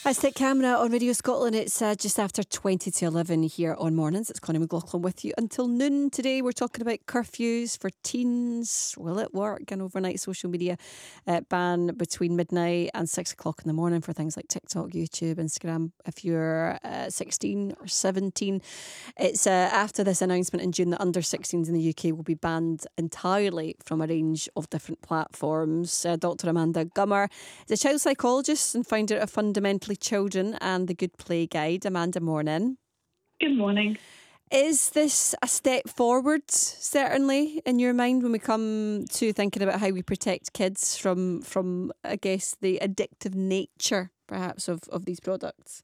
It's Nick Camera on Radio Scotland. It's just after 20 to 11 here on Mornings. It's Connie McLaughlin with you until noon. Today we're talking about curfews for teens. Will it work? An overnight social media ban between midnight and 6 o'clock in the morning for things like TikTok, YouTube, Instagram. If you're 16 or 17, it's after this announcement in June that under 16s in the UK will be banned entirely from a range of different platforms. Dr. Amanda Gummer is a child psychologist and founder of Fundamentally Children and the Good Play Guide. Amanda, morning. Good morning. Is this a step forward, certainly, in your mind when we come to thinking about how we protect kids from I guess, the addictive nature, perhaps, of these products?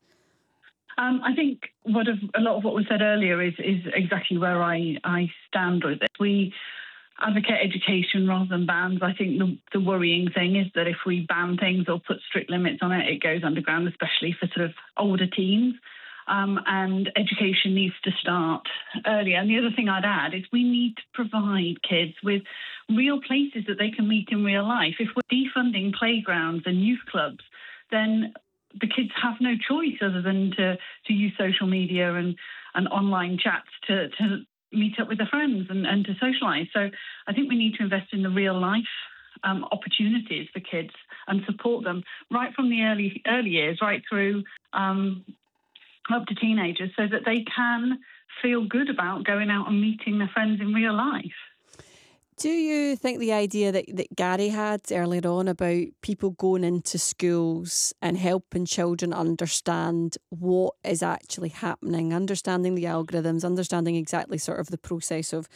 I think a lot of what was said earlier is exactly where I stand with it. We advocate education rather than bans. I think the worrying thing is that if we ban things or put strict limits on it, it goes underground, especially for sort of older teens. And education needs to start earlier. And the other thing I'd add is we need to provide kids with real places that they can meet in real life. If we're defunding playgrounds and youth clubs, then the kids have no choice other than to use social media and online chats to meet up with their friends and to socialise. So I think we need to invest in the real life opportunities for kids and support them right from the early years, right through up to teenagers, so that they can feel good about going out and meeting their friends in real life. Do you think the idea that Gary had earlier on about people going into schools and helping children understand what is actually happening, understanding the algorithms, understanding exactly sort of the process of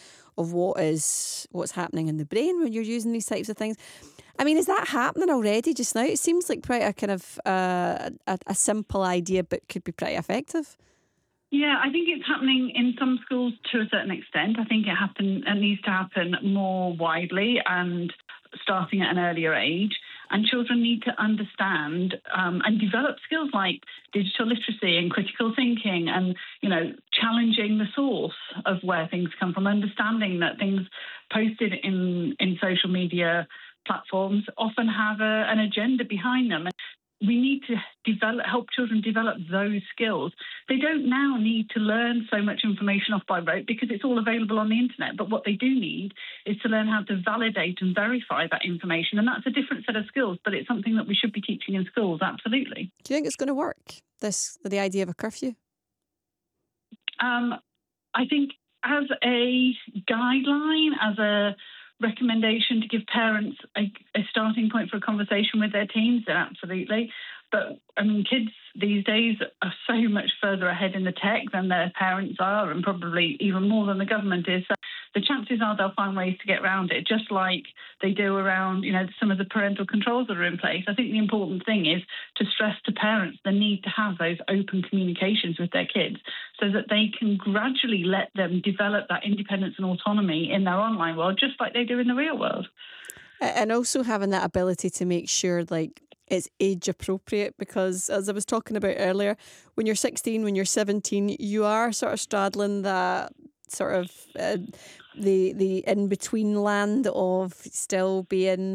what's happening in the brain when you're using these types of things? I mean, is that happening already just now? It seems like quite a kind of a simple idea, but could be pretty effective. Yeah, I think it's happening in some schools to a certain extent. I think it needs to happen more widely and starting at an earlier age. And children need to understand and develop skills like digital literacy and critical thinking and, challenging the source of where things come from, understanding that things posted in social media platforms often have an agenda behind them. And we need to help children develop those skills. They don't now need to learn so much information off by rote because it's all available on the internet. But what they do need is to learn how to validate and verify that information. And that's a different set of skills, but it's something that we should be teaching in schools, absolutely. Do you think it's going to work, the idea of a curfew? I think as a guideline, as a recommendation to give parents a starting point for a conversation with their teens, then absolutely. But I mean, kids these days are so much further ahead in the tech than their parents are, and probably even more than the government is. So the chances are they'll find ways to get around it, just like they do around, some of the parental controls that are in place. I think the important thing is to stress to parents the need to have those open communications with their kids so that they can gradually let them develop that independence and autonomy in their online world, just like they do in the real world. And also having that ability to make sure, it's age appropriate, because as I was talking about earlier, when you're 16, when you're 17, you are sort of straddling that sort of the in-between land of still being